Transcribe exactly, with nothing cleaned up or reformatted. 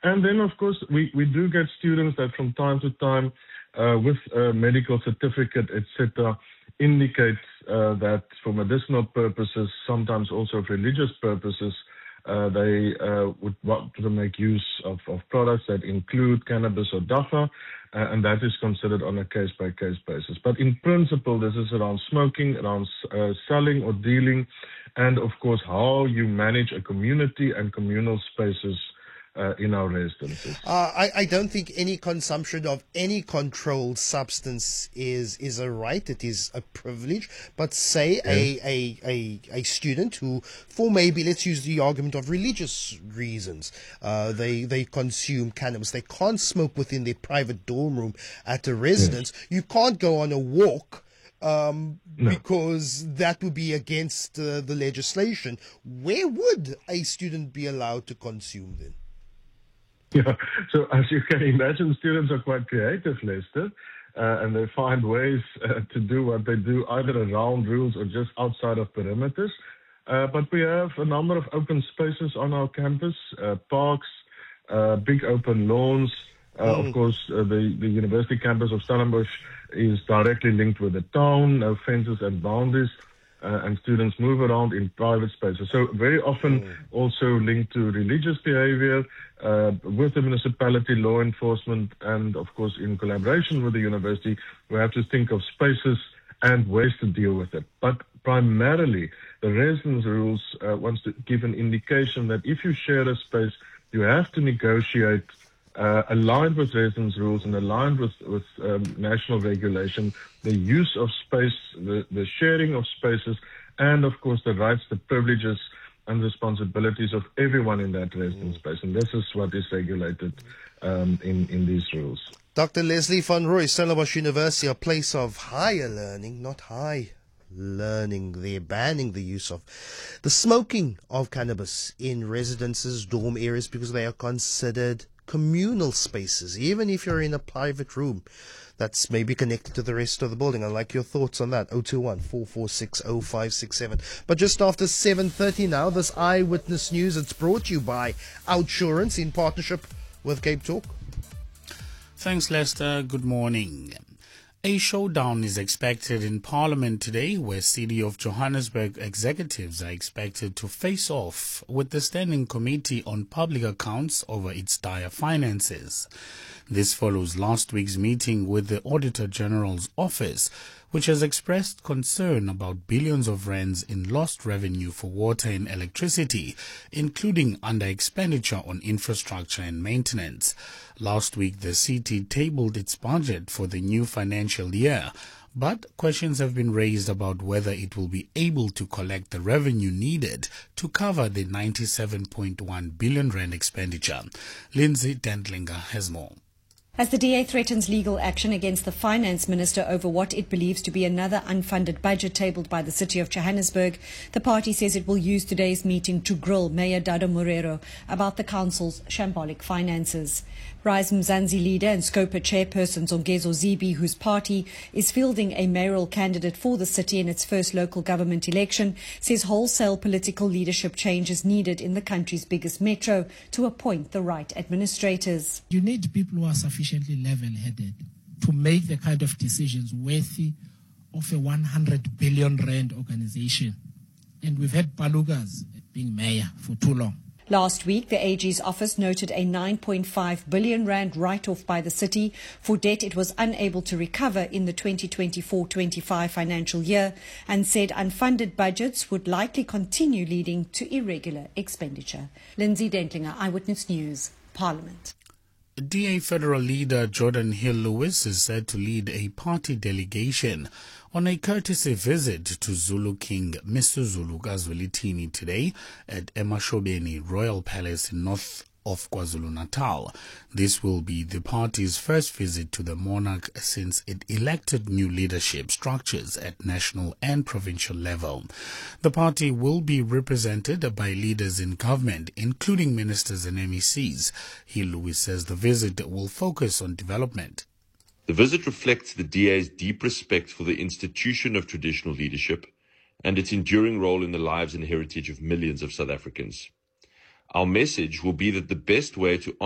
And then, of course, we, we do get students that from time to time, uh, with a medical certificate, et cetera, indicate uh, that for medicinal purposes, sometimes also for religious purposes, uh, they uh, would want to make use of, of products that include cannabis or dafa, uh, and that is considered on a case-by-case basis. But in principle, this is around smoking, around uh, selling or dealing, and of course, how you manage a community and communal spaces Uh, in our residences. Uh, I, I don't think any consumption of any controlled substance is is a right. It is a privilege. But say Yes. a, a, a, a student who, for maybe, let's use the argument of religious reasons, uh, they, they consume cannabis. They can't smoke within their private dorm room at a residence. Yes. You can't go on a walk um, no. because that would be against uh, the legislation. Where would a student be allowed to consume then? Yeah, so as you can imagine, students are quite creative, Lester, uh, and they find ways uh, to do what they do either around rules or just outside of perimeters. Uh, but we have a number of open spaces on our campus, uh, parks, uh, big open lawns. Uh, mm. Of course, uh, the, the university campus of Stellenbosch is directly linked with the town, no fences and boundaries. Uh, and students move around in private spaces. So very often mm. also linked to religious behavior uh, with the municipality, law enforcement, and of course in collaboration with the university, we have to think of spaces and ways to deal with it. But primarily, the residence rules uh, wants to give an indication that if you share a space, you have to negotiate Uh, aligned with residence rules and aligned with, with um, national regulation, the use of space, the, the sharing of spaces, and of course the rights, the privileges, and responsibilities of everyone in that residence mm. space. And this is what is regulated um, in, in these rules. Doctor Leslie van Roy, Stellenbosch University, a place of higher learning, not high learning. They're banning the use of the smoking of cannabis in residences, dorm areas, because they are considered communal spaces, even if you're in a private room that's maybe connected to the rest of the building. I'd like your thoughts on that. oh two one, four four six, oh five six seven. But just after seven thirty now, this Eyewitness News, it's brought to you by Outsurance in partnership with Cape Talk. Thanks, Lester. Good morning. A showdown is expected in Parliament today, where City of Johannesburg executives are expected to face off with the Standing Committee on Public Accounts over its dire finances. This follows last week's meeting with the Auditor General's office, which has expressed concern about billions of rands in lost revenue for water and electricity, including under-expenditure on infrastructure and maintenance. Last week, the C T tabled its budget for the new financial year, but questions have been raised about whether it will be able to collect the revenue needed to cover the ninety-seven point one billion rand expenditure. Lindsay Dentlinger has more. As the D A threatens legal action against the finance minister over what it believes to be another unfunded budget tabled by the City of Johannesburg, the party says it will use today's meeting to grill Mayor Dado Morero about the council's shambolic finances. Rise Mzansi leader and Scopa chairperson Zongezo Zibi, whose party is fielding a mayoral candidate for the city in its first local government election, says wholesale political leadership change is needed in the country's biggest metro to appoint the right administrators. You need people who are sufficiently level-headed to make the kind of decisions worthy of a one hundred billion rand organization. And we've had Palugas being mayor for too long. Last week, the A G's office noted a nine point five billion rand write-off by the city for debt it was unable to recover in the twenty twenty-four twenty-five financial year, and said unfunded budgets would likely continue leading to irregular expenditure. Lindsay Dentlinger, Eyewitness News, Parliament. D A federal leader Jordan Hill-Lewis is said to lead a party delegation on a courtesy visit to Zulu King Mister Zulu KwaZulu-Natal today at Emashobeni Royal Palace in north of KwaZulu-Natal. This will be the party's first visit to the monarch since it elected new leadership structures at national and provincial level. The party will be represented by leaders in government, including ministers and M E Cs. Hill-Lewis says the visit will focus on development. The visit reflects the D A's deep respect for the institution of traditional leadership and its enduring role in the lives and heritage of millions of South Africans. Our message will be that the best way to